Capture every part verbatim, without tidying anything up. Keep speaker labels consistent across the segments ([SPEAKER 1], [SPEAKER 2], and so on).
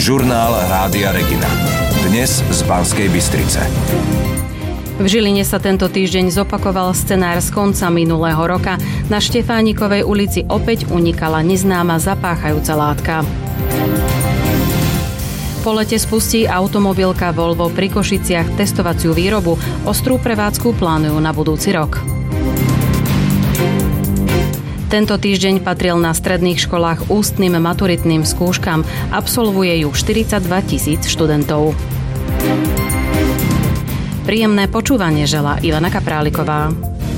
[SPEAKER 1] Žurnál Rádia Regina. Dnes z Banskej Bystrice.
[SPEAKER 2] V Žiline sa tento týždeň zopakoval scenár z konca minulého roka. Na Štefánikovej ulici opäť unikala neznáma zapáchajúca látka. Po lete spustí automobilka Volvo pri Košiciach testovaciu výrobu. Ostrú prevádzku plánujú na budúci rok. Tento týždeň patril na stredných školách ústnym maturitným skúškam. Absolvuje ju štyridsaťdva tisíc študentov. Príjemné počúvanie želá Ivana Kapráliková.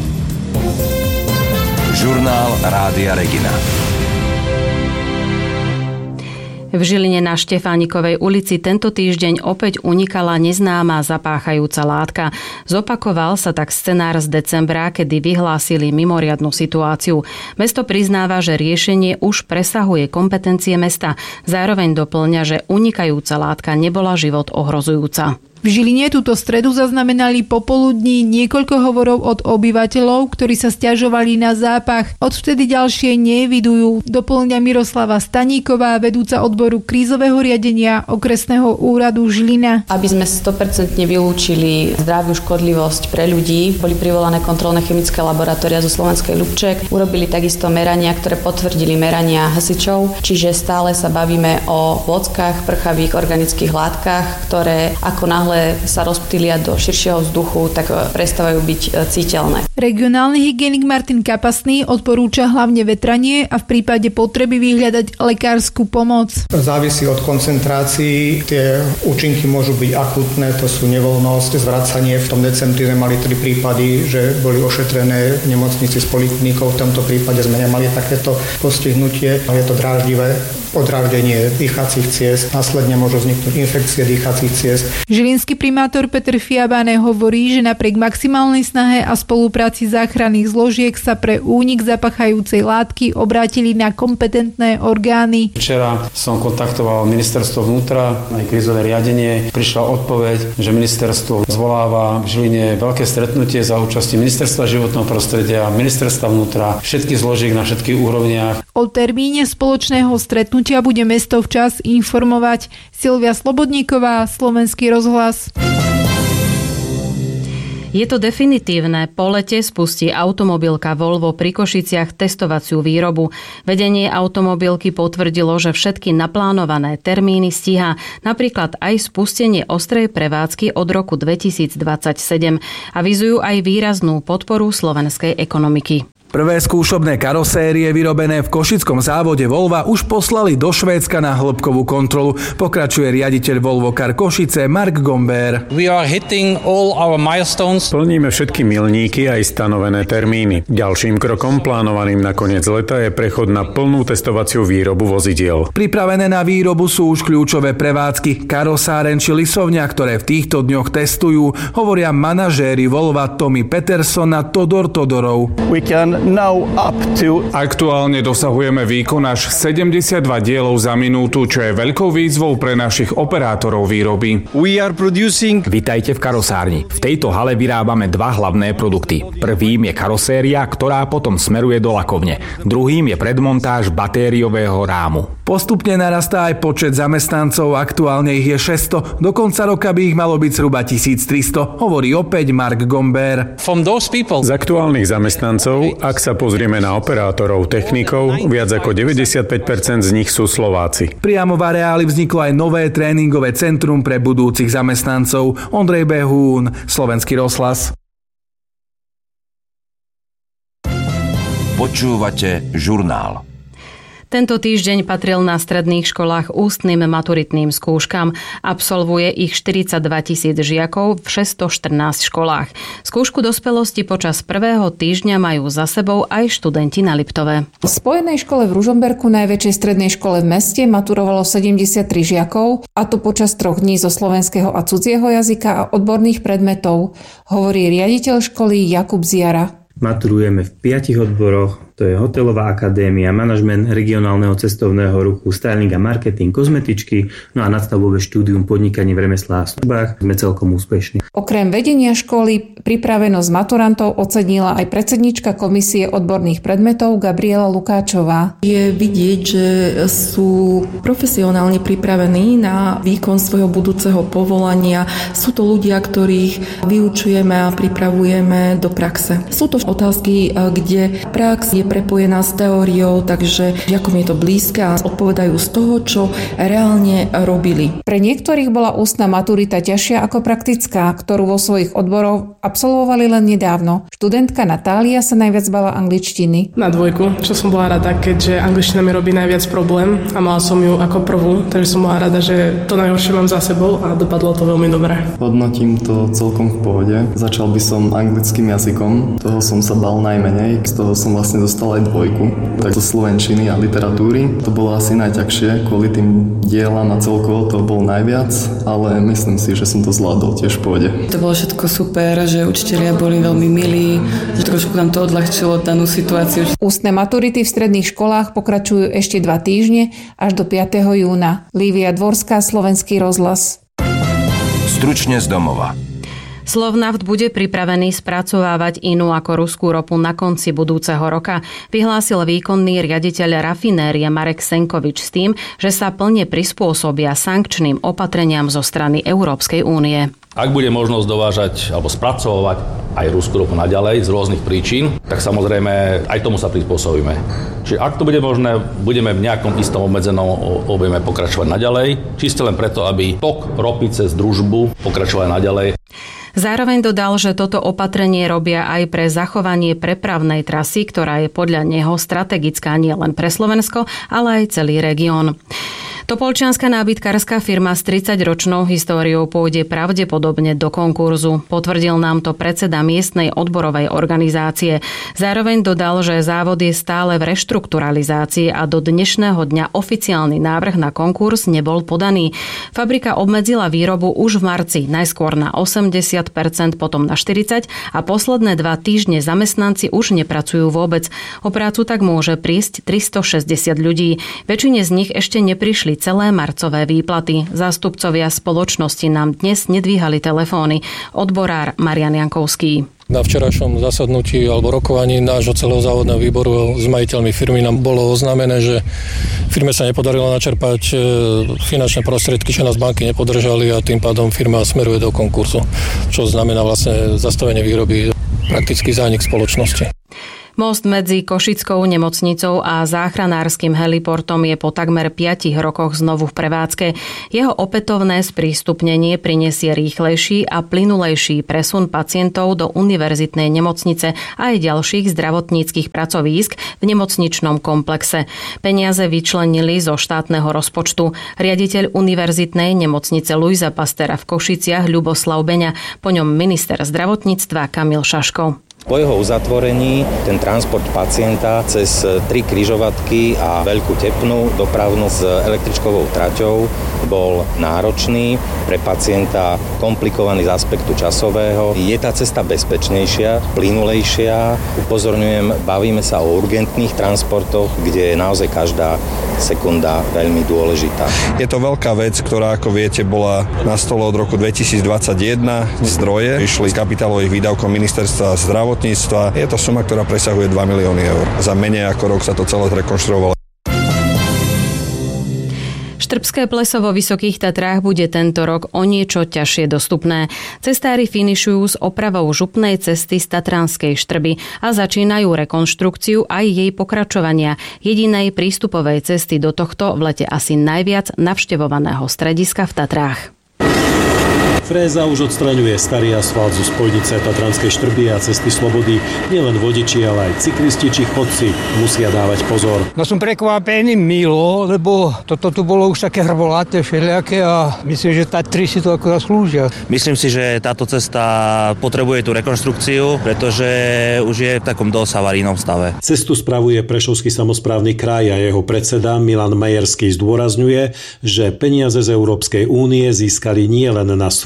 [SPEAKER 1] Žurnál Rádia Regina.
[SPEAKER 2] V Žiline na Štefánikovej ulici tento týždeň opäť unikala neznáma zapáchajúca látka. Zopakoval sa tak scenár z decembra, kedy vyhlásili mimoriadnu situáciu. Mesto priznáva, že riešenie už presahuje kompetencie mesta. Zároveň doplňa, že unikajúca látka nebola život ohrozujúca.
[SPEAKER 3] V Žiline túto stredu zaznamenali popoludní niekoľko hovorov od obyvateľov, ktorí sa sťažovali na zápach. Odvtedy ďalšie neevidujú. Doplňa Miroslava Staníková, vedúca odboru krízového riadenia okresného úradu Žilina.
[SPEAKER 4] Aby sme sto percent vylúčili zdraviu škodlivosť pre ľudí, boli privolané kontrolné chemické laboratória zo Slovenskej Ľubček. Urobili takisto merania, ktoré potvrdili merania hasičov, čiže stále sa bavíme o vôckach, prchavých organických látkach, ktoré ako náhle sa rozptýlia do širšieho vzduchu, tak prestávajú byť citeľné.
[SPEAKER 3] Regionálny hygienik Martin Kapasný odporúča hlavne vetranie a v prípade potreby vyhľadať lekárskú pomoc.
[SPEAKER 5] Závisí od koncentrácií, tie účinky môžu byť akútne, to sú nevoľnosť, zvracanie. V tom decembri sme mali tri prípady, že boli ošetrené v nemocnici s poliklinikou, v tomto prípade sme nemali takéto postihnutie. Je to dráždivé podráždenie dýchacích ciest, následne môžu vzniknúť infekcie dýchacích ciest.
[SPEAKER 3] Žilinský primátor Peter Fiabáne hovorí, že napriek maximálnej snahe a spolupráci záchranných zložiek sa pre únik zapáchajúcej látky obrátili na kompetentné orgány.
[SPEAKER 6] Včera som kontaktoval ministerstvo vnútra, aj krízové riadenie. Prišla odpoveď, že ministerstvo zvoláva v Žiline veľké stretnutie za účasti ministerstva životného prostredia, ministerstva vnútra, všetkých zložiek na všetkých úrovniach.
[SPEAKER 3] O termíne spoločného stretnutia bude mesto včas informovať. Silvia Slobodníková, Slovenský rozhlas.
[SPEAKER 2] Je to definitívne. Po lete spustí automobilka Volvo pri Košiciach testovaciu výrobu. Vedenie automobilky potvrdilo, že všetky naplánované termíny stíha, napríklad aj spustenie ostrej prevádzky od roku dvetisícdvadsaťsedem. Avizujú aj výraznú podporu slovenskej ekonomiky.
[SPEAKER 7] Prvé skúšobné karosérie vyrobené v košickom závode Volva už poslali do Švédska na hĺbkovú kontrolu. Pokračuje riaditeľ Volvo Car Košice Mark Gomber.
[SPEAKER 8] We are hitting all our milestones.
[SPEAKER 9] Plníme všetky milníky aj stanovené termíny. Ďalším krokom plánovaným na koniec leta je prechod na plnú testovaciu výrobu vozidiel.
[SPEAKER 7] Pripravené na výrobu sú už kľúčové prevádzky karosáren či lisovňa, ktoré v týchto dňoch testujú, hovoria manažéri Volva Tommy Peterson a Todor Todorov.
[SPEAKER 10] We can now up to...
[SPEAKER 11] Aktuálne dosahujeme výkon až sedemdesiatdva dielov za minútu, čo je veľkou výzvou pre našich operátorov výroby.
[SPEAKER 10] We are producing...
[SPEAKER 12] Vitajte v karosárni. V tejto hale vyrábame dva hlavné produkty. Prvým je karoséria, ktorá potom smeruje do lakovne. Druhým je predmontáž batériového rámu.
[SPEAKER 7] Postupne narastá aj počet zamestnancov, aktuálne ich je šesťsto, do konca roka by ich malo byť zhruba tisíctristo, hovorí opäť Mark Gomber.
[SPEAKER 8] From those people...
[SPEAKER 9] Z aktuálnych zamestnancov, ak sa pozrieme na operátorov, technikov, viac ako deväťdesiatpäť percent z nich sú Slováci.
[SPEAKER 7] Priamo v areáli vzniklo aj nové tréningové centrum pre budúcich zamestnancov. Ondrej Behún, Slovenský rozhlas.
[SPEAKER 1] Počúvate žurnál.
[SPEAKER 2] Tento týždeň patril na stredných školách ústnym maturitným skúškam. Absolvuje ich štyridsaťdva tisíc žiakov v šesťstoštrnásť školách. Skúšku dospelosti počas prvého týždňa majú za sebou aj študenti na Liptove.
[SPEAKER 13] V Spojenej škole v Ružomberku, najväčšej strednej škole v meste, maturovalo sedemdesiattri žiakov, a to počas troch dní zo slovenského a cudzieho jazyka a odborných predmetov, hovorí riaditeľ školy Jakub Ziara.
[SPEAKER 14] Maturujeme v piatich odboroch, To je hotelová akadémia, manažment regionálneho cestovného ruchu, styling a marketing, kozmetičky, no a nadstavbové štúdium podnikanie v remeslách a službách. Sme celkom úspešní.
[SPEAKER 13] Okrem vedenia školy pripravenosť maturantov ocenila aj predsedníčka komisie odborných predmetov Gabriela Lukáčová.
[SPEAKER 15] Je vidieť, že sú profesionálne pripravení na výkon svojho budúceho povolania. Sú to ľudia, ktorých vyučujeme a pripravujeme do praxe. Sú to otázky, kde prax je prepojená s teóriou, takže žiakom je to blízke a odpovedajú z toho, čo reálne robili.
[SPEAKER 13] Pre niektorých bola ústna maturita ťažšia ako praktická, ktorú vo svojich odboroch absolvovali len nedávno. Študentka Natália sa najviac bala angličtiny.
[SPEAKER 16] Na dvojku, čo som bola rada, keďže angličtina mi robí najviac problém a mala som ju ako prvú, takže som bola rada, že to najhoršie mám za sebou a dopadlo to veľmi dobre.
[SPEAKER 17] Hodnotím to celkom v pohode. Začal by som anglickým jazykom, toho som sa bal najmenej, z toho som vlastne dostal aj dvojku. Tak zo slovenčiny a literatúry to bolo asi najťažšie, kvôli tým dielam a celkovo to bol najviac, ale myslím si, že som to zvládol tiež v pohode.
[SPEAKER 18] To bolo všetko super, že učitelia boli veľmi milí, že trošku nám to odľahčilo danú situáciu.
[SPEAKER 13] Ústne maturity v stredných školách pokračujú ešte dva týždne až do piateho júna. Lívia Dvorská, Slovenský rozhlas.
[SPEAKER 1] Stručne z domova.
[SPEAKER 2] Slovnaft bude pripravený spracovávať inú ako ruskú ropu na konci budúceho roka, vyhlásil výkonný riaditeľ rafinérie Marek Senkovič s tým, že sa plne prispôsobia sankčným opatreniam zo strany Európskej únie.
[SPEAKER 19] Ak bude možnosť dovážať alebo spracovať aj ruskú ropu naďalej z rôznych príčin, tak samozrejme aj tomu sa prispôsobíme. Čiže ak to bude možné, budeme v nejakom istom obmedzenom objeme pokračovať naďalej, čisto len preto, aby tok ropy cez družbu pokračoval naďalej.
[SPEAKER 2] Zároveň dodal, že toto opatrenie robia aj pre zachovanie prepravnej trasy, ktorá je podľa neho strategická nielen pre Slovensko, ale aj celý región. Topolčianska nábytkárska firma s tridsaťročnou históriou pôjde pravdepodobne do konkurzu. Potvrdil nám to predseda miestnej odborovej organizácie. Zároveň dodal, že závod je stále v reštrukturalizácii a do dnešného dňa oficiálny návrh na konkurs nebol podaný. Fabrika obmedzila výrobu už v marci, najskôr na osemdesiat percent, potom na štyridsať percent a posledné dva týždne zamestnanci už nepracujú vôbec. O prácu tak môže prísť tristošesťdesiat ľudí. Väčšine z nich ešte neprišli celé marcové výplaty. Zástupcovia spoločnosti nám dnes nedvíhali telefóny. Odborár Marian Jankovský.
[SPEAKER 20] Na včerajšom zasadnutí alebo rokovaní nášho celého závodného výboru s majiteľmi firmy nám bolo oznámené, že firme sa nepodarilo načerpať finančné prostriedky, čo nás banky nepodržali a tým pádom firma smeruje do konkursu, čo znamená vlastne zastavenie výroby, praktický zánik spoločnosti.
[SPEAKER 2] Most medzi Košickou nemocnicou a záchranárskym heliportom je po takmer piatich rokoch znovu v prevádzke. Jeho opätovné sprístupnenie prinesie rýchlejší a plynulejší presun pacientov do univerzitnej nemocnice a aj ďalších zdravotníckych pracovísk v nemocničnom komplexe. Peniaze vyčlenili zo štátneho rozpočtu. Riaditeľ univerzitnej nemocnice Luisa Pastera v Košiciach Ľuboslav Beňa, po ňom minister zdravotníctva Kamil Šaško.
[SPEAKER 21] Po jeho uzatvorení ten transport pacienta cez tri križovatky a veľkú tepnú dopravnú s električkovou traťou bol náročný, pre pacienta komplikovaný z aspektu časového. Je tá cesta bezpečnejšia, plynulejšia. Upozorňujem, bavíme sa o urgentných transportoch, kde je naozaj každá sekunda veľmi dôležitá.
[SPEAKER 22] Je to veľká vec, ktorá, ako viete, bola na stole od roku dvetisícdvadsaťjeden. Zdroje išli z kapitálových výdavkov ministerstva zdravotníctva. Je to suma, ktorá presahuje dva milióny eur. Za menej ako rok sa to celé zrekonštruovalo.
[SPEAKER 2] Štrbské pleso vo Vysokých Tatrách bude tento rok o niečo ťažšie dostupné. Cestári finišujú s opravou župnej cesty z Tatranskej Štrby a začínajú rekonštrukciu aj jej pokračovania, jedinej prístupovej cesty do tohto v lete asi najviac navštevovaného strediska v Tatrách.
[SPEAKER 23] Fréza už odstraňuje starý asfalt zo spojnice Tatranskej Štrby a cesty Slobody. Nielen vodiči, ale aj cyklisti či chodci musia dávať pozor.
[SPEAKER 24] No som prekvapený milo, lebo toto tu bolo už také hrboláté všelijaké a myslím, že Tatry si to ako zaslúžia.
[SPEAKER 25] Myslím si, že táto cesta potrebuje tú rekonštrukciu, pretože už je v takom dosť havarijnom stave.
[SPEAKER 23] Cestu spravuje Prešovský samosprávny kraj a jeho predseda Milan Majerský zdôrazňuje, že peniaze z Európskej únie získali nie len na svoj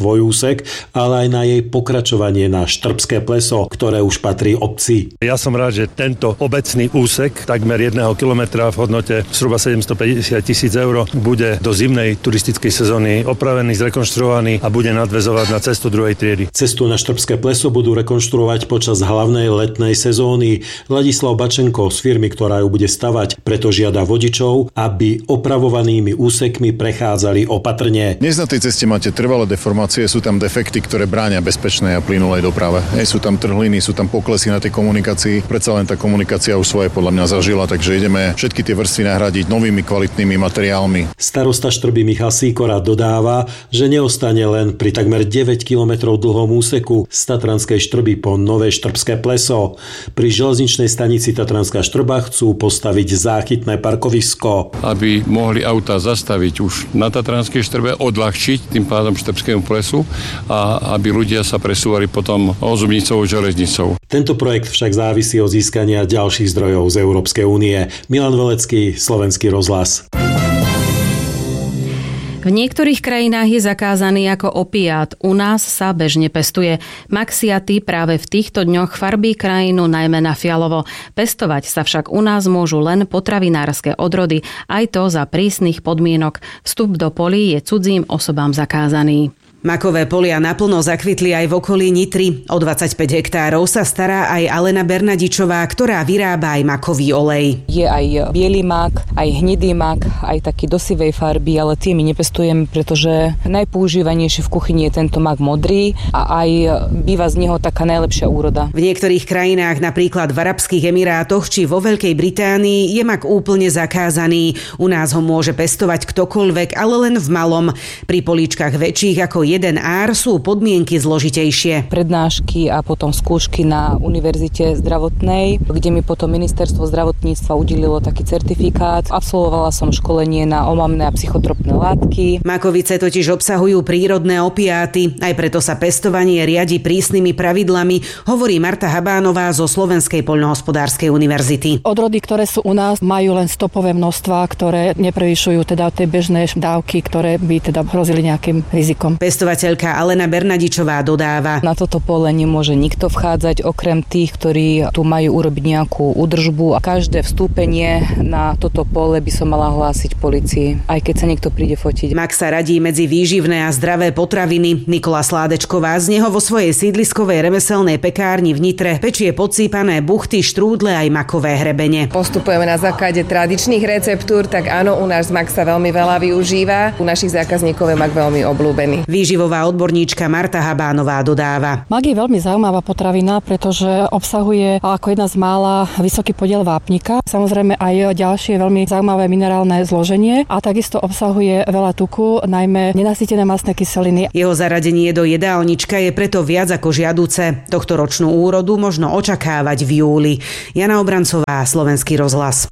[SPEAKER 23] svoj úsek, ale aj na jej pokračovanie na Štrbské pleso, ktoré už patrí obci.
[SPEAKER 3] Ja som rád, že tento obecný úsek, takmer jedného kilometra v hodnote zhruba sedemstopäťdesiat tisíc eur, bude do zimnej turistickej sezóny opravený, zrekonštruovaný a bude nadväzovať na cestu druhej triedy.
[SPEAKER 23] Cestu na Štrbské pleso budú rekonštruovať počas hlavnej letnej sezóny. Ladislav Bačenko z firmy, ktorá ju bude stavať, preto žiada vodičov, aby opravovanými úsekmi prechádzali opatrne.
[SPEAKER 4] Dnes na tej ceste máte trvalé deformácie, sú tam defekty, ktoré bránia bezpečnej a plynulej doprave. Ej, sú tam trhliny, sú tam poklesy na tej komunikácii. Predsa len tá komunikácia už svoje podľa mňa zažila, takže ideme všetky tie vrstvy nahradiť novými kvalitnými materiálmi.
[SPEAKER 23] Starosta Štrby Michal Sýkora dodáva, že neostane len pri takmer deväť kilometrov dlhom úseku z Tatranskej Štrby po Nové Štrbské pleso. Pri železničnej stanici Tatranská Štrba chcú postaviť záchytné parkovisko.
[SPEAKER 5] Aby mohli autá zastaviť už na Tatranskej Štrbe, odľahčiť tým pádom Štrbskému plesu a aby ľudia sa presúvali potom Ozubnicou železnicou.
[SPEAKER 23] Tento projekt však závisí od získania ďalších zdrojov z Európskej únie. Milan Velecký, Slovenský rozhlas.
[SPEAKER 2] V niektorých krajinách je zakázaný ako opiát, u nás sa bežne pestuje. Maxiaty práve v týchto dňoch farbí krajinu najmä na fialovo. Pestovať sa však u nás môžu len potravinárske odrody, aj to za prísnych podmienok. Vstup do polí je cudzím osobám zakázaný.
[SPEAKER 6] Makové polia naplno zakvitli aj v okolí Nitry. O dvadsaťpäť hektárov sa stará aj Alena Bernadičová, ktorá vyrába aj makový olej.
[SPEAKER 11] Je aj biely mak, aj hnedý mak, aj taký do sivej farby, ale tie my nepestujem, pretože najpoužívanejší v kuchyni je tento mak modrý a aj býva z neho taká najlepšia úroda.
[SPEAKER 6] V niektorých krajinách, napríklad v Arabských Emirátoch či vo Veľkej Británii, je mak úplne zakázaný. U nás ho môže pestovať ktokoľvek, ale len v malom. Pri políčkach väčších ako jeden ár sú podmienky zložitejšie.
[SPEAKER 11] Prednášky a potom skúšky na Univerzite zdravotnej, kde mi potom ministerstvo zdravotníctva udelilo taký certifikát. Absolvovala som školenie na omamné a psychotropné látky.
[SPEAKER 6] Makovice totiž obsahujú prírodné opiáty, aj preto sa pestovanie riadi prísnymi pravidlami, hovorí Marta Habánová zo Slovenskej poľnohospodárskej univerzity.
[SPEAKER 26] Odrody, ktoré sú u nás, majú len stopové množstvá, ktoré neprevyšujú teda tie bežné dávky, ktoré by teda hrozili nejakým rizikom.
[SPEAKER 6] Pestovateľka Alena Bernadičová dodáva:
[SPEAKER 11] Na toto pole nemôže nikto vchádzať okrem tých, ktorí tu majú urobiť nejakú údržbu, a každé vstúpenie na toto pole by som mala hlásiť polícii, aj keď sa niekto príde fotiť.
[SPEAKER 6] Mak sa radí medzi výživné a zdravé potraviny. Nikola Sládečková z neho vo svojej sídliskovej remeselnej pekárni v Nitre pečie podsýpané buchty, štrúdle aj makové hrebene.
[SPEAKER 27] Postupujeme na základe tradičných receptúr, tak áno, u nás mak sa veľmi veľa využíva. U našich zákazníkov je mak veľmi obľúbený.
[SPEAKER 6] Výživová odborníčka Marta Habánová dodáva:
[SPEAKER 26] Mak je veľmi zaujímavá potravina, pretože obsahuje ako jedna z mála vysoký podiel vápnika. Samozrejme aj ďalšie veľmi zaujímavé minerálne zloženie a takisto obsahuje veľa tuku, najmä nenasýtené mastné kyseliny.
[SPEAKER 6] Jeho zaradenie do jedálnička je preto viac ako žiaduce. Tohto ročnú úrodu možno očakávať v júli. Jana Obrancová, Slovenský rozhlas.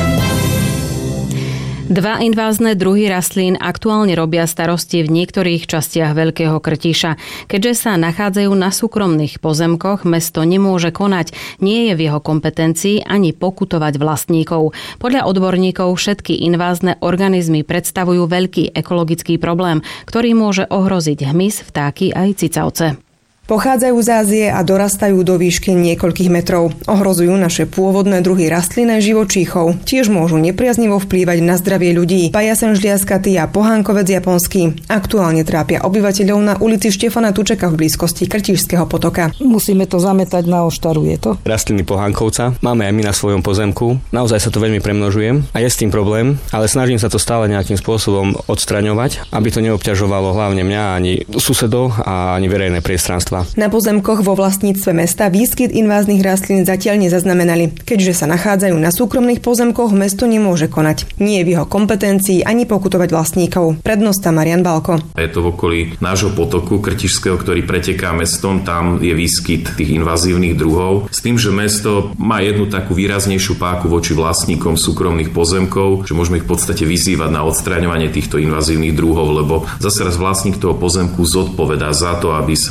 [SPEAKER 2] Dva invázne druhy rastlín aktuálne robia starosti v niektorých častiach Veľkého Krtíša. Keďže sa nachádzajú na súkromných pozemkoch, mesto nemôže konať. Nie je v jeho kompetencii ani pokutovať vlastníkov. Podľa odborníkov všetky invázne organizmy predstavujú veľký ekologický problém, ktorý môže ohroziť hmyz, vtáky aj cicavce.
[SPEAKER 28] Pochádzajú z Ázie a dorastajú do výšky niekoľkých metrov. Ohrozujú naše pôvodné druhy rastlín a živočíchov. Tiež môžu nepriaznivo vplývať na zdravie ľudí. Pajasen žliaskatý a pohánkovec japonský aktuálne trápia obyvateľov na ulici Štefana Tučeka v blízkosti Krtíšskeho potoka.
[SPEAKER 29] Musíme to zametať na oštaru, je to?
[SPEAKER 30] Rastliny pohánkovca máme aj my na svojom pozemku. Naozaj sa to veľmi premnožujem a je s tým problém, ale snažím sa to stále nejakým spôsobom odstraňovať, aby to neobťažovalo hlavne mňa, ani susedov a ani verejné priestranstvo.
[SPEAKER 28] Na pozemkoch vo vlastníctve mesta výskyt inváznych rastlín zatiaľ nezaznamenali. Keďže sa nachádzajú na súkromných pozemkoch, mesto nemôže konať. Nie je v jeho kompetencii ani pokutovať vlastníkov. Prednosta Marian Balko.
[SPEAKER 31] Je to v okolí nášho potoku Krtišského, ktorý preteká mestom. Tam je výskyt tých invazívnych druhov. S tým, že mesto má jednu takú výraznejšiu páku voči vlastníkom súkromných pozemkov, že môžeme ich v podstate vyzývať na odstraňovanie týchto invazívnych druhov, lebo zase raz vlastník toho pozemku zodpovedá za to, aby sa tie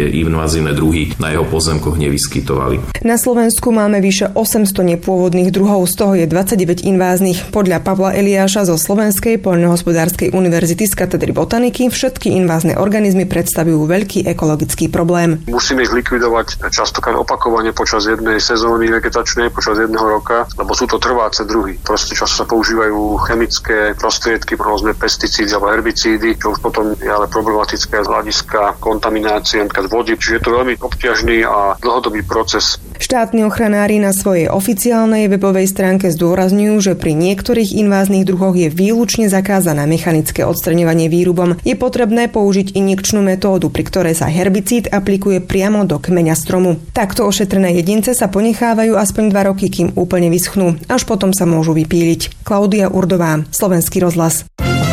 [SPEAKER 31] invazívne druhy na jeho pozemkoch nevyskytovali.
[SPEAKER 28] Na Slovensku máme vyše osemsto nepôvodných druhov, z toho je dvadsaťdeväť inváznych. Podľa Pavla Eliáša zo Slovenskej poľnohospodárskej univerzity z katedry botaniky všetky invázne organizmy predstavujú veľký ekologický problém.
[SPEAKER 7] Musíme ich likvidovať častokrát opakovane počas jednej sezóny vegetačnej, počas jedného roka, lebo sú to trváce druhy. Proste často sa používajú chemické prostriedky, rôzne pesticídy alebo herbicídy, čo už potom je ale problematické z hľadiska kontaminácie napríklad vody, čiže je to veľmi obťažný a dlhodobý proces.
[SPEAKER 28] Štátni ochranári na svojej oficiálnej webovej stránke zdôrazňujú, že pri niektorých inváznych druhoch je výlučne zakázané mechanické odstraňovanie výrubom. Je potrebné použiť injekčnú metódu, pri ktorej sa herbicíd aplikuje priamo do kmeňa stromu. Takto ošetrené jedince sa ponechávajú aspoň dva roky, kým úplne vyschnú. Až potom sa môžu vypíliť. Klaudia Urdová, Slovenský rozhlas.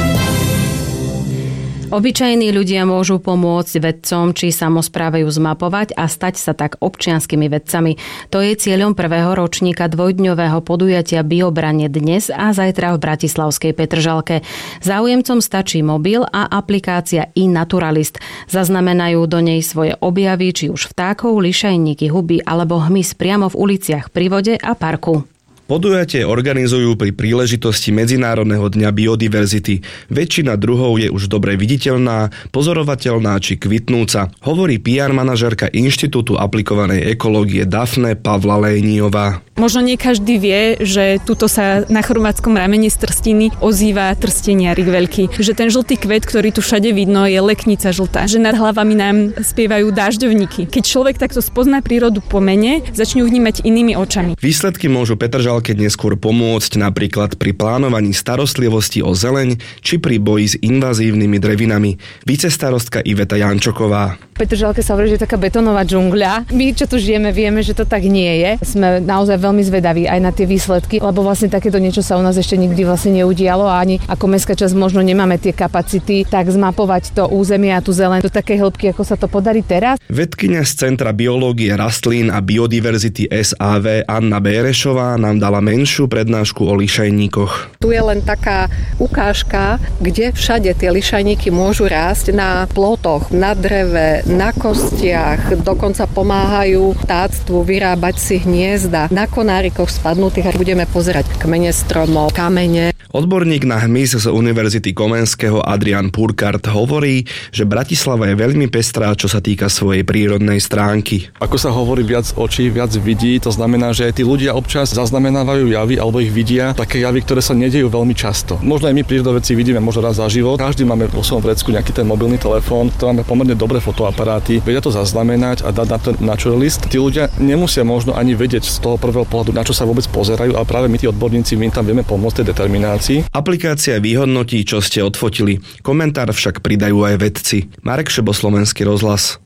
[SPEAKER 2] Obyčajní ľudia môžu pomôcť vedcom či samospráve ju zmapovať a stať sa tak občianskymi vedcami. To je cieľom prvého ročníka dvojdňového podujatia Biobranie dnes a zajtra v bratislavskej Petržalke. Záujemcom stačí mobil a aplikácia iNaturalist. Zaznamenajú do nej svoje objavy, či už vtákov, lišajníky, huby alebo hmyz priamo v uliciach, pri vode a parku.
[SPEAKER 8] Podujatie organizujú pri príležitosti Medzinárodného dňa biodiverzity. Väčšina druhov je už dobre viditeľná, pozorovateľná či kvitnúca, hovorí pé er manažérka Inštitútu aplikovanej ekológie Dafne Pavla Léniová.
[SPEAKER 9] Možno nie každý vie, že tuto sa na chorvátskom ramene z trstiny ozýva trsteniarik veľký. Že ten žltý kvet, ktorý tu všade vidno, je leknica žltá. Že nad hlavami nám spievajú dážďovníky. Keď človek takto spozná prírodu po mene, začnú vnímať inými očami.
[SPEAKER 8] Výsledky môžu Petržalke neskôr pomôcť napríklad pri plánovaní starostlivosti o zeleň či pri boji s invazívnymi drevinami. Vicestarostka Iveta Jančoková.
[SPEAKER 9] V Petržalke sa hovorí, že je taká betónová džungľa. My, čo tu žijeme, vieme, že to tak nie je. Sme naozaj veľmi zvedaví aj na tie výsledky, lebo vlastne takéto niečo sa u nás ešte nikdy vlastne neudialo a ani ako mestská časť možno nemáme tie kapacity, tak zmapovať to územie a tú zeleň do takej hĺbky, ako sa to podarí teraz.
[SPEAKER 8] Vedkyňa z Centra biológie rastlín a biodiverzity es á vé Anna Bérešová nám dala menšiu prednášku o lišajníkoch.
[SPEAKER 10] Tu je len taká ukážka, kde všade tie lišajníky môžu rásť na plotoch, na dreve, na kostiach, dokonca pomáhajú vtáctvu vyrábať si hniezda. Na konárikoch spadnutých a budeme pozerať kmene stromov, kamene.
[SPEAKER 8] Odborník na hmyz z Univerzity Komenského Adrian Purkart hovorí, že Bratislava je veľmi pestrá, čo sa týka svojej prírodnej stránky.
[SPEAKER 12] Ako sa hovorí, viac očí, viac vidí, to znamená, že aj tí ľudia občas zaznamenávajú javy alebo ich vidia, také javy, ktoré sa nedejú veľmi často. Možno aj my prírodoveci vidíme možno raz za život. Každý máme vo svojom vrecku nejaký ten mobilný telefón, to máme pomerne dobré fotoaparáty, vedia to zaznamenať a dať na ten naturalist. Tí ľudia nemusia možno ani vedieť z toho prvého pohľadu, na čo sa vôbec pozerajú, ale práve my tí odborníci my tam vieme pomôcť tej determinácii.
[SPEAKER 8] Aplikácia vyhodnotí, čo ste odfotili. Komentár však pridajú aj vedci. Marek Šebo, Slovenský rozhlas.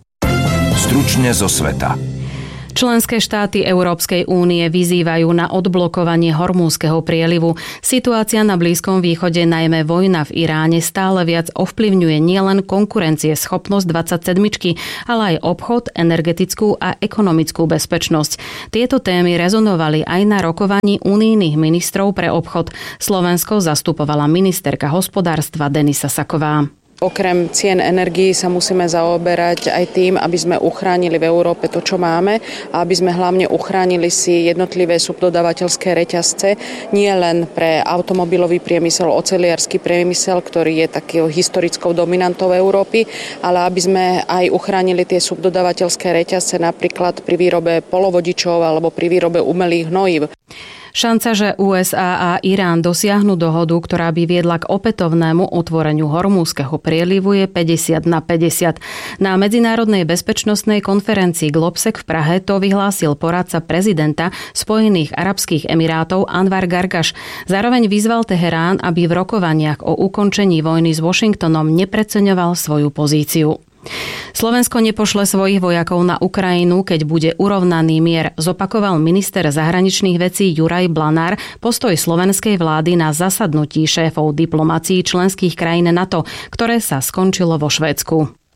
[SPEAKER 1] Stručne zo sveta.
[SPEAKER 2] Členské štáty Európskej únie vyzývajú na odblokovanie Hormúzskeho prielivu. Situácia na Blízkom východe, najmä vojna v Iráne, stále viac ovplyvňuje nielen konkurencieschopnosť dvadsaťsedmičky, ale aj obchod, energetickú a ekonomickú bezpečnosť. Tieto témy rezonovali aj na rokovaní unijných ministrov pre obchod. Slovensko zastupovala ministerka hospodárstva Denisa Saková.
[SPEAKER 13] Okrem cien energií sa musíme zaoberať aj tým, aby sme uchránili v Európe to, čo máme a aby sme hlavne uchránili si jednotlivé subdodávateľské reťazce, nie len pre automobilový priemysel, oceliarsky priemysel, ktorý je takou historickou dominantou Európy, ale aby sme aj uchránili tie subdodávateľské reťazce napríklad pri výrobe polovodičov alebo pri výrobe umelých hnojív.
[SPEAKER 2] Šanca, že ú es á a Irán dosiahnu dohodu, ktorá by viedla k opätovnému otvoreniu Hormúzskeho prielivu, je päťdesiat na päťdesiat. Na medzinárodnej bezpečnostnej konferencii Globsec v Prahe to vyhlásil poradca prezidenta Spojených arabských emirátov Anwar Gargaš. Zároveň vyzval Teherán, aby v rokovaniach o ukončení vojny s Washingtonom nepreceňoval svoju pozíciu. Slovensko nepošle svojich vojakov na Ukrajinu, keď bude urovnaný mier, zopakoval minister zahraničných vecí Juraj Blanár postoj slovenskej vlády na zasadnutí šéfov diplomácií členských krajín NATO, ktoré sa skončilo vo Švédsku.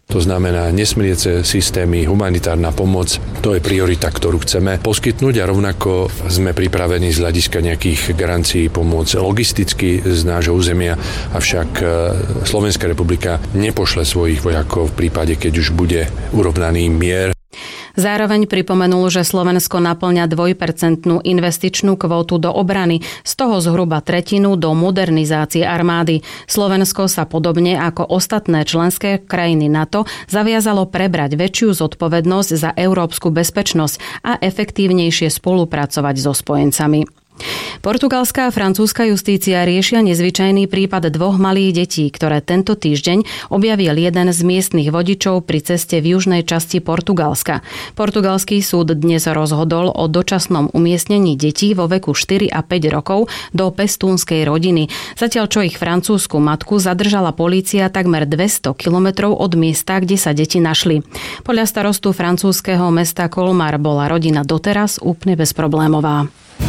[SPEAKER 14] To znamená nesmriece systémy, humanitárna pomoc, to je priorita, ktorú chceme poskytnúť a rovnako sme pripravení z hľadiska nejakých garancií pomôcť logisticky z nášho územia, avšak Slovenská republika nepošle svojich vojakov v prípade, keď už bude urovnaný mier.
[SPEAKER 2] Zároveň pripomenul, že Slovensko naplňa dvojpercentnú investičnú kvótu do obrany, z toho zhruba tretinu do modernizácie armády. Slovensko sa podobne ako ostatné členské krajiny NATO zaviazalo prebrať väčšiu zodpovednosť za európsku bezpečnosť a efektívnejšie spolupracovať so spojencami. Portugalská a francúzska justícia riešia nezvyčajný prípad dvoch malých detí, ktoré tento týždeň objavil jeden z miestnych vodičov pri ceste v južnej časti Portugalska. Portugalský súd dnes rozhodol o dočasnom umiestnení detí vo veku štyri a päť rokov do pestúnskej rodiny, zatiaľ čo ich francúzsku matku zadržala polícia takmer dvesto kilometrov od miesta, kde sa deti našli. Podľa starostu francúzskeho mesta Colmar bola rodina doteraz úplne bezproblémová.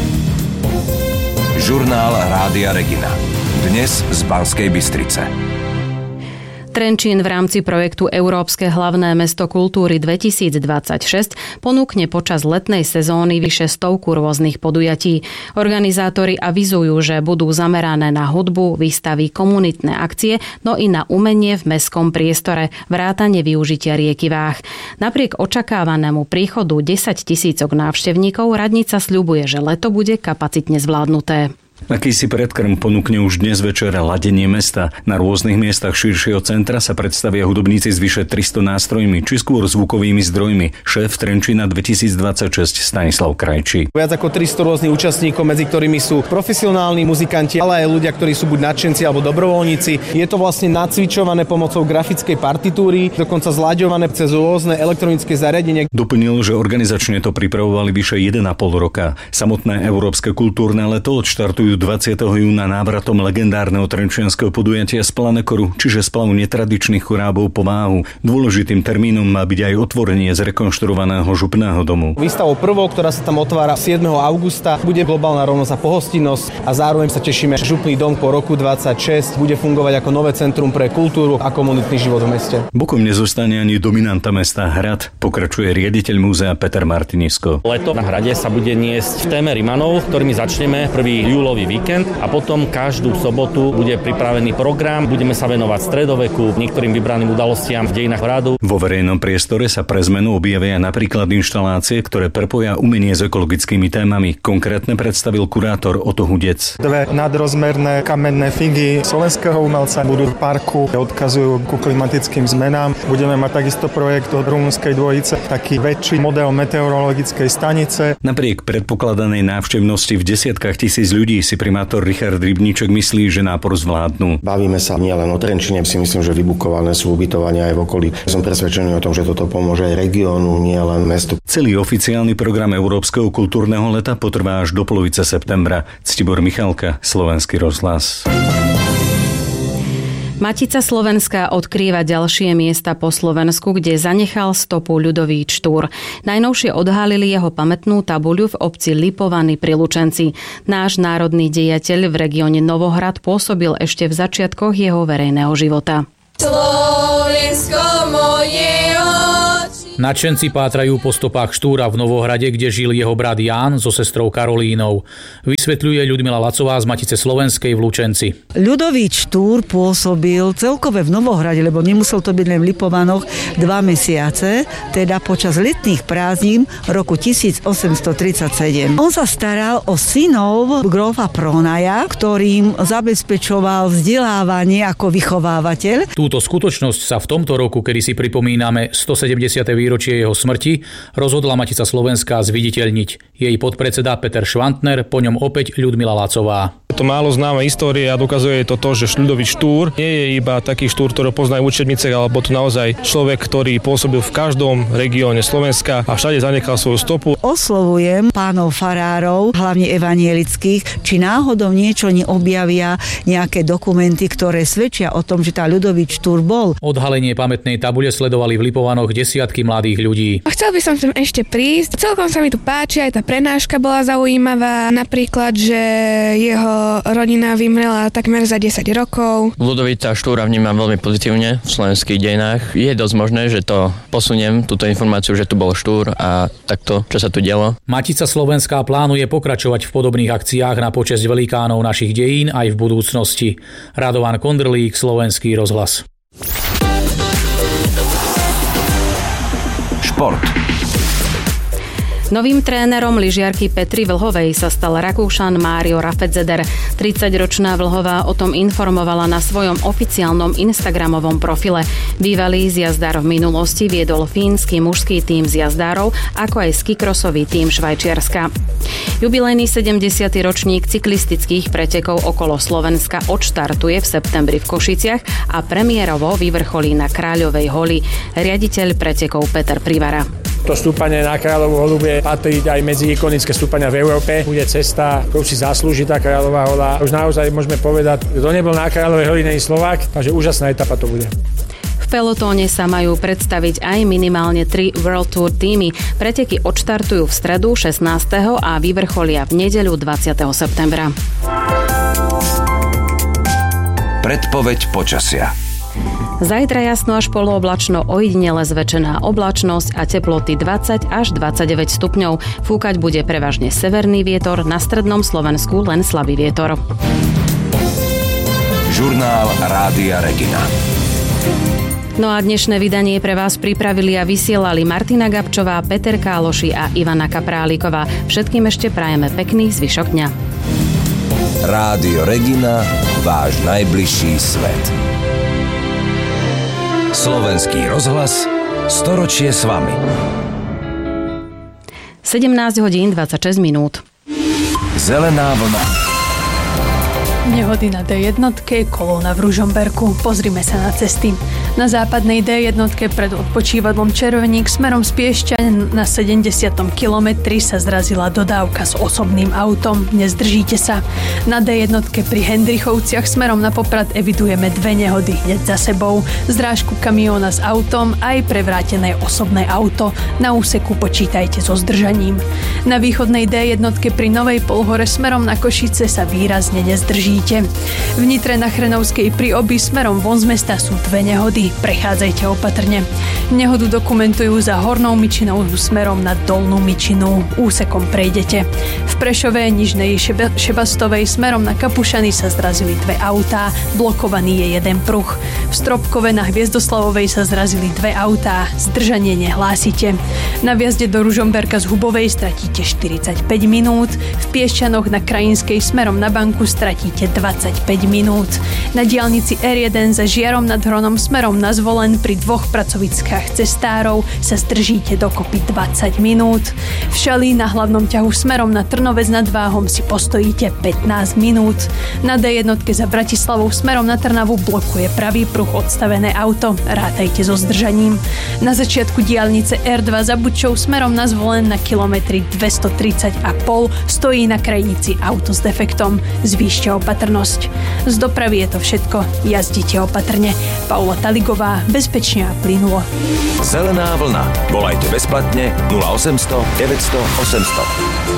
[SPEAKER 1] Žurnál Rádia Regina. Dnes z Banskej Bystrice.
[SPEAKER 2] Trenčín v rámci projektu Európske hlavné mesto kultúry dvetisícdvadsaťšesť ponúkne počas letnej sezóny vyše stovku rôznych podujatí. Organizátori avizujú, že budú zamerané na hudbu, výstavy, komunitné akcie, no i na umenie v mestskom priestore, vrátane využitia rieky Váh. Napriek očakávanému príchodu desaťtisícok návštevníkov radnica sľubuje, že leto bude kapacitne zvládnuté.
[SPEAKER 15] Akýsi predkrm ponúkne už dnes večer ladenie mesta. Na rôznych miestach širšieho centra sa predstavia hudobníci s vyše tristo nástrojmi, či skôr zvukovými zdrojmi. Šéf Trenčína dvetisícdvadsaťšesť Stanislav Krajčí.
[SPEAKER 16] Viac ako tristo rôznych účastníkov, medzi ktorými sú profesionálni muzikanti, ale aj ľudia, ktorí sú buď nadšenci alebo dobrovoľníci. Je to vlastne nacvičované pomocou grafickej partitúry, dokonca zlaďované cez rôzne elektronické zariadenie.
[SPEAKER 15] Doplnil, že organizačne to pripravovali vyše jeden a pol roka. Samotné Európske kultúrne leto odštartujú dvadsiateho júna návratom legendárneho trenčianskeho podujatia z Planekoru, čiže splavu netradičných chorábov po Váhu. Dôležitým termínom má byť aj otvorenie zrekonštruovaného župného domu.
[SPEAKER 16] Výstavou prvou, ktorá sa tam otvára siedmeho augusta, bude globálna rovnosť a pohostinnosť a zároveň sa tešíme, že župný dom po roku dvadsaťšesť bude fungovať ako nové centrum pre kultúru a komunitný život v meste.
[SPEAKER 15] Bokom nezostane ani dominanta mesta Hrad, pokračuje riaditeľ múzea Peter Martinisko.
[SPEAKER 17] Leto na Hrade sa bude niesť v téme Rimanov, ktorými začneme prvý júlový víkend a potom každú sobotu bude pripravený program. Budeme sa venovať stredoveku, niektorým vybraným udalostiam v dejinách Hradu.
[SPEAKER 15] Vo verejnom priestore sa pre zmenu objavia napríklad inštalácie, ktoré prepoja umenie s ekologickými témami. Konkrétne predstavil kurátor Oto Hudec.
[SPEAKER 18] Dve nadrozmerné kamenné figy slovenského umelca budú v parku, odkazujú ku klimatickým zmenám. Budeme mať takisto projekt od rumunskej dvojice, taký väčší model meteorologickej stanice.
[SPEAKER 15] Napriek predpokladanej návštevnosti v desiatkách tisíc ľudí si primátor Richard Rybníček myslí, že nápor zvládnu.
[SPEAKER 19] Bavíme sa nielen o Trenčine, si myslím, že vybukované sú ubytovania aj v okolí. Som presvedčený o tom, že toto pomôže aj regiónu, nie len mestu.
[SPEAKER 15] Celý oficiálny program Európskeho kultúrneho leta potrvá až do polovice septembra. Ctibor Michalka, Slovenský rozhlas.
[SPEAKER 2] Matica Slovenská odkrýva ďalšie miesta po Slovensku, kde zanechal stopu ľudový Štúr. Najnovšie odhalili jeho pamätnú tabuľu v obci Lipovany pri Lučenci. Náš národný dejateľ v regióne Novohrad pôsobil ešte v začiatkoch jeho verejného života.
[SPEAKER 20] Slovensko moje oči. Nadšenci pátrajú po stopách Štúra v Novohrade, kde žil jeho brat Ján so sestrou Karolínou. Vysvetľuje Ľudmila Lacová z Matice Slovenskej v Lučenci.
[SPEAKER 21] Ľudovít Štúr pôsobil celkové v Novohrade, lebo nemusel to byť len v Lipovanoch, dva mesiace, teda počas letných prázdnin roku tisícosemstotridsaťsedem. On sa staral o synov grófa Pronaja, ktorým zabezpečoval vzdelávanie ako vychovávateľ.
[SPEAKER 20] Túto skutočnosť sa v tomto roku, kedy si pripomíname stosedemdesiate výročie jeho smrti, rozhodla Matica Slovenská zviditeľniť. Jej podpredseda Peter Švantner, po ňom opäť Ľudmila Lacová.
[SPEAKER 22] To málo známa história a dokazuje to to, že Ľudovít Štúr nie je iba taký Štúr, ktorý poznajú učebnice, alebo to naozaj človek, ktorý pôsobil v každom regióne Slovenska a všade zanechal svoju stopu.
[SPEAKER 21] Oslovujem pánov farárov, hlavne evanielických, či náhodou niečo neobjavia, nejaké dokumenty, ktoré svedčia o tom, že tá Ľudovít Štúr bol.
[SPEAKER 20] Odhalenie pamätnej tabule sledovali v Lipovanoch desiatky mladých ľudí.
[SPEAKER 3] Chcel by som sem ešte prísť. Celkom sa mi tu páči, aj tá prenáška bola zaujímavá. Napríklad, že jeho rodina vymrela takmer za desať rokov.
[SPEAKER 4] Ľudovíca Štúra vnímam veľmi pozitívne v slovenských dejinách. Je dosť možné, že to posuniem, túto informáciu, že tu bol Štúr a takto, čo sa tu dialo.
[SPEAKER 20] Matica Slovenská plánuje pokračovať v podobných akciách na počesť velikánov našich dejín aj v budúcnosti. Radovan Kondrlík, Slovenský rozhlas.
[SPEAKER 1] Šport.
[SPEAKER 2] Novým trénerom lyžiarky Petry Vlhovej sa stal Rakúšan Mário Rafedzeder. tridsaťročná Vlhová o tom informovala na svojom oficiálnom instagramovom profile. Bývalý zjazdár v minulosti viedol fínsky mužský tím zjazdárov, ako aj skikrosový tím Švajčiarska. Jubilejný sedemdesiaty ročník cyklistických pretekov okolo Slovenska odštartuje v septembri v Košiciach a premiérovo vyvrcholí na Kráľovej holi. Riaditeľ pretekov Peter Privara.
[SPEAKER 5] To stúpanie na Kráľovú holu bude patriť aj medzi ikonické stúpania v Európe. Bude cesta, ktorú si zaslúži tá Kráľová hola. Už naozaj môžeme povedať, kto nebol na Kráľovej holi, nie je Slovák, takže úžasná etapa to bude.
[SPEAKER 2] V pelotóne sa majú predstaviť aj minimálne tri World Tour týmy. Preteky odštartujú v stredu šestnásteho a vyvrcholia v nedeľu dvadsiateho septembra.
[SPEAKER 1] Predpoveď počasia.
[SPEAKER 2] Zajtra jasno až polooblačno, ojedinele zväčšená oblačnosť a teploty dvadsať až dvadsaťdeväť stupňov. Fúkať bude prevažne severný vietor, na strednom Slovensku len slabý vietor.
[SPEAKER 1] Žurnál Rádia Regina.
[SPEAKER 2] No a dnešné vydanie pre vás pripravili a vysielali Martina Gabčová, Peter Káloši a Ivana Kapráliková. Všetkým ešte prajeme pekný zvyšok dňa.
[SPEAKER 1] Rádio Regina, váš najbližší svet. Slovenský rozhlas, storočie s vami.
[SPEAKER 2] sedemnásť hodín dvadsaťšesť minút.
[SPEAKER 1] Zelená vlna.
[SPEAKER 6] Nehody na dé jednotke, kolóna v Ružomberku. Pozrime sa na cesty. Na západnej dé jednotke pred odpočívadlom Červeník smerom z Piešťan na sedemdesiatom kilometri sa zrazila dodávka s osobným autom. Nezdržíte sa. Na dé jednotke pri Hendrichovciach smerom na Poprad evidujeme dve nehody hneď za sebou. Zdrážku kamióna s autom aj prevrátené osobné auto. Na úseku počítajte so zdržaním. Na východnej dé jednotke pri Novej Polhore smerom na Košice sa výrazne nezdrží. V Nitre na Chrenovskej pri Obi smerom von z mesta sú dve nehody. Prechádzajte opatrne. Nehodu dokumentujú za Hornou Myčinou smerom na Dolnú Myčinu. Úsekom prejdete. V Prešove, Nižnej Šeba, Šebastovej smerom na Kapušany sa zrazili dve autá. Blokovaný je jeden pruh. V Stropkove na Hviezdoslavovej sa zrazili dve autá. Zdržanie nehlásite. Na vjazde do Ružomberka z Hubovej stratíte štyridsaťpäť minút. V Piešťanoch na Krajinskej smerom na Banku stratíte dvadsaťpäť minút. Na diaľnici er jeden za Žiarom nad Hronom smerom na Zvolen pri dvoch pracoviskách cestárov sa zdržíte dokopy dvadsať minút. V Šali na hlavnom ťahu smerom na Trnovec nad Váhom si postojíte pätnásť minút. Na dé jednotke za Bratislavou smerom na Trnavu blokuje pravý pruh odstavené auto. Rátajte so zdržaním. Na začiatku diaľnice er dva za Bučou smerom na Zvolen na kilometri dvestotridsať a pol stojí na krajnici auto s defektom. Zvýšte opatrnosť. Z dopravy je to všetko. Jazdite opatrne. Paula Taligová, bezpečne a plynulo.
[SPEAKER 1] Zelená vlna. Volajte bezplatne nula osemsto deväťsto osemsto.